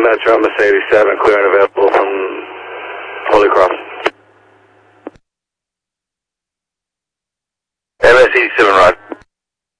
Metro, Mercedes 7, clear and available from Holy Cross. MS-87